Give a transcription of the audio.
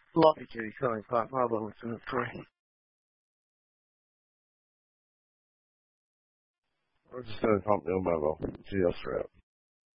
Lobby Kitty Calling Pop Marlowe with the Troy. We're just going to pump the Marlowe. GL strap.